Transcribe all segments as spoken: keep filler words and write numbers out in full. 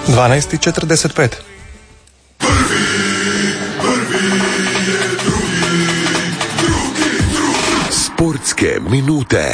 dvanaest i četrdeset pet. Sportske minute.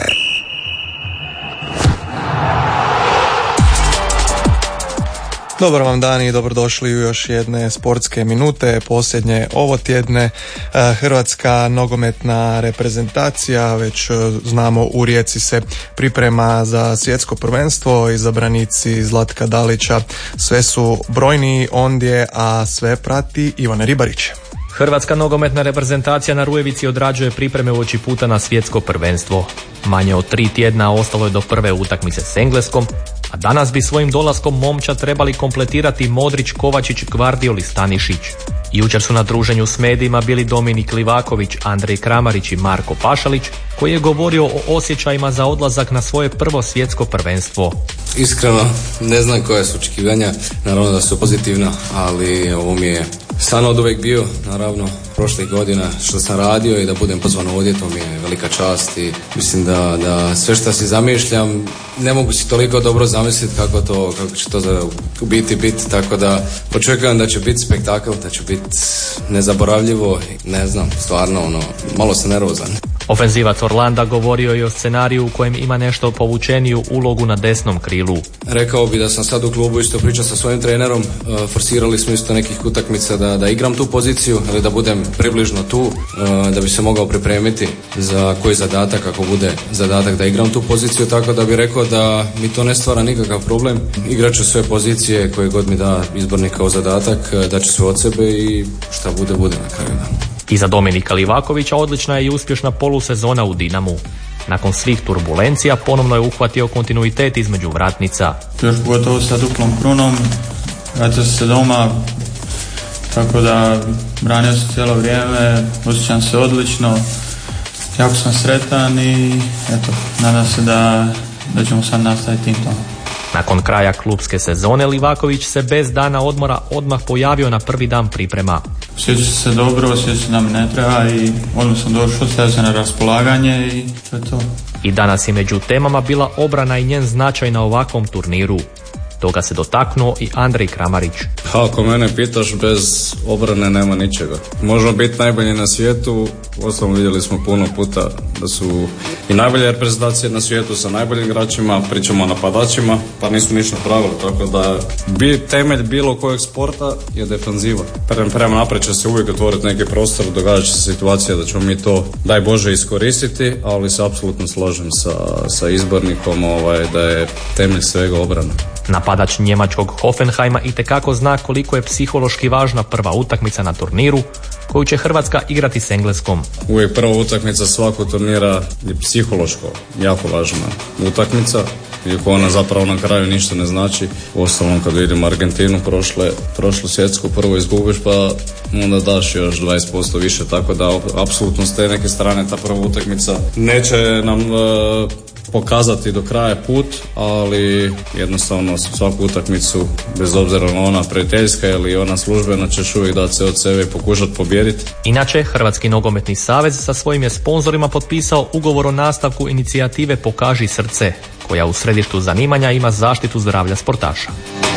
Dobar vam dan i dobrodošli u još jedne sportske minute, posljednje ovo tjedne. Hrvatska nogometna reprezentacija, već znamo, u Rijeci se priprema za svjetsko prvenstvo. Izabranici Zlatka Dalića sve su brojni ondje, a sve prati Ivana Ribarić. Hrvatska nogometna reprezentacija na Rujevici odrađuje pripreme uoči puta na svjetsko prvenstvo. Manje od tri tjedna ostalo je do prve utakmice s Engleskom, a danas bi svojim dolaskom momčad trebali kompletirati Modrić, Kovačić, Gvardiol i Stanišić. Jučer su na druženju s medijima bili Dominik Livaković, Andrej Kramarić i Marko Pašalić, koji je govorio o osjećajima za odlazak na svoje prvo svjetsko prvenstvo. Iskreno, ne znam koja su očekivanja, naravno da su pozitivna, ali ovo mi je san od uvijek bio, naravno, prošlih godina što sam radio i da budem pozvan ovdje, to mi je velika čast i mislim da, da sve što si zamišljam, ne mogu si toliko dobro zamisliti kako to, kako će to za, u biti biti, tako da očekujem da će biti spektakl, da će biti nezaboravljivo, ne znam, stvarno, ono, malo sam nervozan. Ofenzivac Orlanda govorio je o scenariju u kojem ima nešto povučeniju ulogu na desnom krilu. Rekao bi da sam sad u klubu isto pričao sa svojim trenerom, uh, forsirali smo isto nekih utakmica da, da igram tu poziciju, ali da budem približno tu, uh, da bi se mogao pripremiti za koji zadatak, ako bude zadatak da igram tu poziciju, tako da bi rekao da mi to ne stvara nikakav problem. Igraću sve pozicije koje god mi da izbornik kao zadatak, da ću sve od sebe i šta bude, bude na kraju. Da. Iza Dominika Livakovića odlična je i uspješna polusezona u Dinamu. Nakon svih turbulencija ponovno je uhvatio kontinuitet između vratnica. Još pogotovo sa duplom krunom, vratio sam se doma, tako da branio sam cijelo vrijeme, osjećam se odlično, jako sam sretan i eto, nadam se da, da ćemo sad nastaviti tim tom. Nakon kraja klupske sezone Livaković se bez dana odmora odmah pojavio na prvi dan priprema. Osjećam se dobro, osjećam da mi ne treba i odmah sam došao, stavio se na raspolaganje i to je to. I danas je među temama bila obrana i njen značaj na ovakvom turniru. Toga se dotaknuo i Andrej Kramarić. Ako mene pitaš, bez obrane nema ničega. Možemo biti najbolji na svijetu, uostalom vidjeli smo puno puta da su i najbolje reprezentacije na svijetu sa najboljim igračima, pričamo o napadačima, pa nisu ništa napravili, tako da bi temelj bilo kojeg sporta je defanziva. Prema, prema naprijed će se uvijek otvoriti neki prostor, događat će se situacija da ćemo mi to, daj Bože, iskoristiti, ali se apsolutno slažem sa, sa izbornikom ovaj, da je temelj svega obrana. Napadač njemačkog Hoffenheima itekako zna koliko je psihološki važna prva utakmica na turniru koju će Hrvatska igrati s Engleskom. Uvijek prva utakmica svakog turnira je psihološko jako važna utakmica, iako ona zapravo na kraju ništa ne znači. Uostalom kad vidimo Argentinu prošle, prošlu svjetsku prvo izgubiš, pa onda daš još dvadeset posto više, tako da apsolutno s te neke strane ta prva utakmica neće nam uh, pokazati do kraja put, ali jednostavno svaku utakmicu, bez obzira na ona prijateljska ili ona službena, ćeš uvijek dati se od sebe i pokušati pobijediti. Inače, Hrvatski nogometni savez sa svojim je sponzorima potpisao ugovor o nastavku inicijative Pokaži srce, koja u središtu zanimanja ima zaštitu zdravlja sportaša.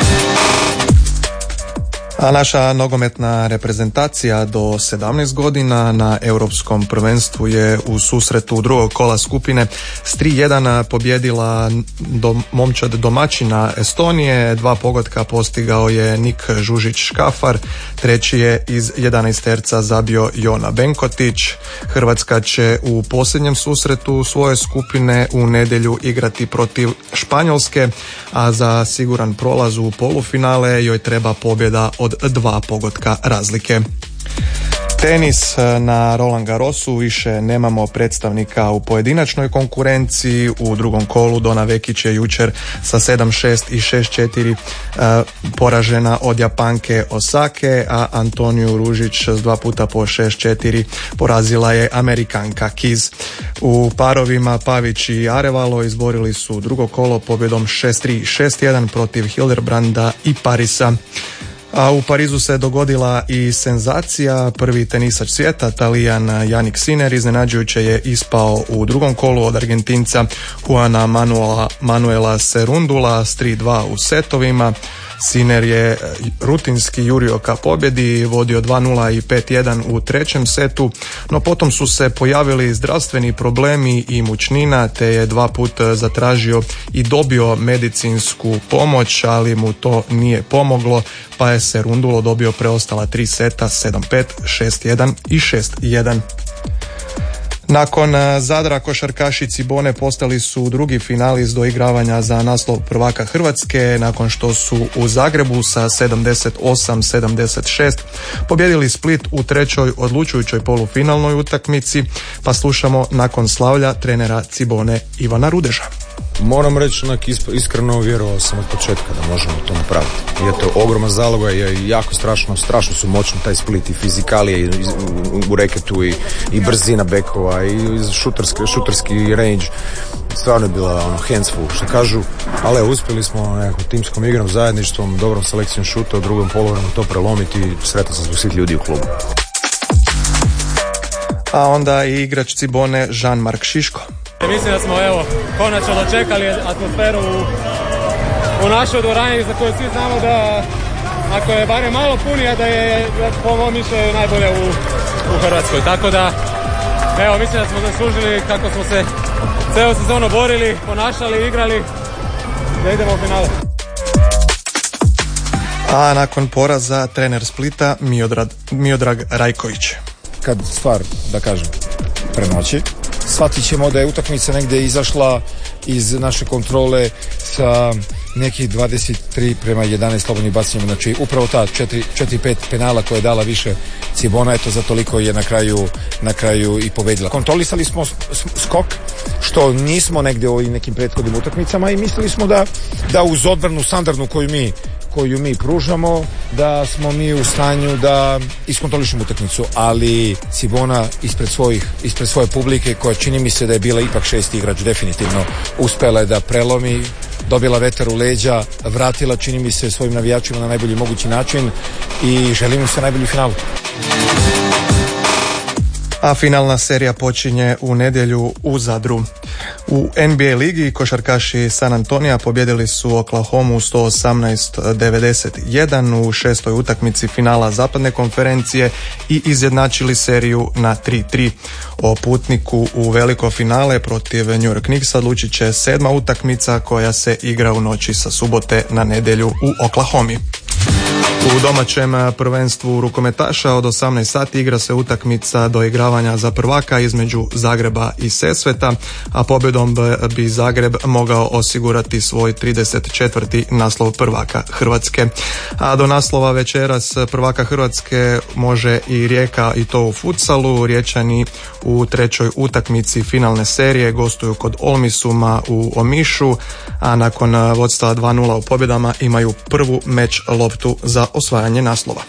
A naša nogometna reprezentacija do sedamnaest godina na europskom prvenstvu je u susretu drugog kola skupine s tri jedan pobjedila do, momčad domaćina Estonije. Dva pogotka postigao je Nik Žužić-Škafar, treći je iz jedanaesterca zabio Jona Benkotić. Hrvatska će u posljednjem susretu svoje skupine u nedjelju igrati protiv Španjolske, a za siguran prolaz u polufinale joj treba pobjeda od dva pogotka razlike. Tenis. Na Roland Garrosu više nemamo predstavnika u pojedinačnoj konkurenciji. U drugom kolu Dona Vekić je jučer sa sedam šest i šest četiri uh, poražena od Japanke Osake, a Antoniju Ružić s dva puta po šest četiri porazila je Amerikanka Kiz. U parovima Pavić i Arevalo izborili su drugo kolo pobjedom šest tri i šest jedan protiv Hildebranda i Parisa. A u Parizu se dogodila i senzacija. Prvi tenisač svijeta, Talijan Jannik Sinner, iznenađujuće je ispao u drugom kolu od Argentinca Juana Manuela, Manuela Serundula s tri dva u setovima. Sinner je rutinski jurio ka pobjedi, vodio dva nula i pet jedan u trećem setu, no potom su se pojavili zdravstveni problemi i mučnina, te je dva put zatražio i dobio medicinsku pomoć, ali mu to nije pomoglo, pa je Cerúndolo dobio preostala tri seta sedam pet, šest jedan i šest jedan. Nakon Zadra košarkaši Cibone postali su drugi finalist do igravanja za naslov prvaka Hrvatske nakon što su u Zagrebu sa sedamdeset osam sedamdeset šest pobjedili Split u trećoj odlučujućoj polufinalnoj utakmici, pa slušamo nakon slavlja trenera Cibone Ivana Rudeža. Moram reći, onak iskreno vjerovao sam od početka da možemo to napraviti. Je to ogromna zaloga, je jako strašno, strašno su moćni taj Split i fizikalije i, i, u reketu i, i brzina bekova i šuterski, šuterski range. Stvarno je bila ono, handsful, što kažu, ali uspjeli smo nekakvom timskom igrom, zajedništvom, dobrom selekcijom šuta, u drugom poluvremenu to prelomiti i sretan sam zbog svih ljudi u klubu. A onda i igrač Cibone Jean-Marc Šiško. Mislim da smo evo konačno dočekali atmosferu u, u našoj dvorani za koju svi znamo da ako je barem malo punija da je po mom mišljenju najbolje u, u Hrvatskoj. Tako da evo mislim da smo zaslužili kako smo se celu sezonu borili, ponašali, igrali da idemo u finale. A nakon poraza trener Splita Miodrag, Miodrag Rajković. Kad stvar, da kažem, prenoći, shvatit ćemo da je utakmica negdje izašla iz naše kontrole sa nekih dvadeset tri prema jedanaest slobodnih bacanja, znači upravo ta četiri pet penala koja je dala više Cibona, eto za toliko je na kraju, na kraju i pobedila. Kontrolisali smo skok, što nismo negdje u ovim nekim prethodnim utakmicama i mislili smo da, da uz odbranu standardnu koju mi koju mi pružamo, da smo mi u stanju da iskontrolišemo utakmicu, ali Cibona ispred svojih, ispred svoje publike, koja čini mi se da je bila ipak šesti igrač, definitivno uspela je da prelomi, dobila vetar u leđa, vratila čini mi se svojim navijačima na najbolji mogući način i želim im se najbolji finalu. A finalna serija počinje u nedjelju u Zadru. U N B A ligi košarkaši San Antonija pobjedili su Oklahomu sto osamnaest devedeset jedan u šestoj utakmici finala zapadne konferencije i izjednačili seriju na tri tri. O putniku u veliko finale protiv New York Knicksa odlučit će sedma utakmica koja se igra u noći sa subote na nedjelju u Oklahomi. U domaćem prvenstvu rukometaša od osamnaest sati igra se utakmica do igravanja za prvaka između Zagreba i Sesveta, a pobjedom bi Zagreb mogao osigurati svoj trideset četvrti naslov prvaka Hrvatske. A do naslova večeras prvaka Hrvatske može i Rijeka, i to u futsalu. Riječani u trećoj utakmici finalne serije gostuju kod Olmisuma u Omišu, a nakon vodstva dva nula u pobjedama imaju prvu meč loptu za osvajanje naslova.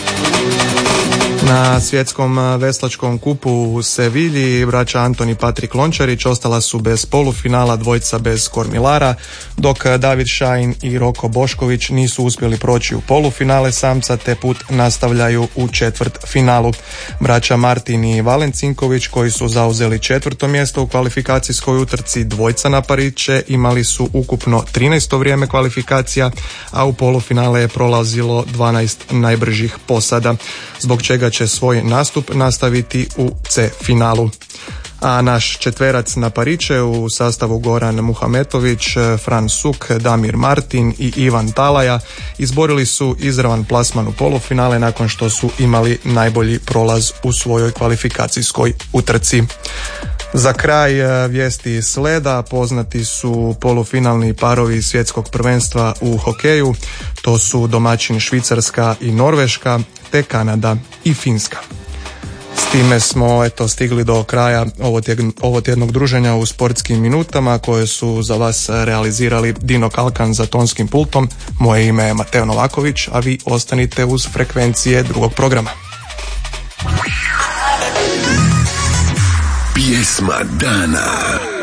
Na svjetskom veslačkom kupu u Sevilji braća Antoni i Patrik Lončarić ostala su bez polufinala, dvojica bez kormilara, dok David Šajn i Roko Bošković nisu uspjeli proći u polufinale samca, te put nastavljaju u četvrt finalu. Braća Martin i Valen Cinković, koji su zauzeli četvrto mjesto u kvalifikacijskoj utrci dvojca na pariće, imali su ukupno trinaesto vrijeme kvalifikacija, a u polufinale je prolazilo dvanaest najbržih posada, zbog čega će svoj nastup nastaviti u C finalu. A naš četverac na pariće u sastavu Goran Muhametović, Fran Suk, Damir Martin i Ivan Talaja izborili su izravan plasman u polufinale nakon što su imali najbolji prolaz u svojoj kvalifikacijskoj utrci. Za kraj vijesti s leda, poznati su polufinalni parovi svjetskog prvenstva u hokeju, to su domaćin Švicarska i Norveška, te Kanada i Finska. S time smo eto stigli do kraja ovo tjednog druženja u sportskim minutama koje su za vas realizirali Dino Kalkan za tonskim pultom. Moje ime je Mateo Novaković, a vi ostanite uz frekvencije drugog programa. Pjesma dana.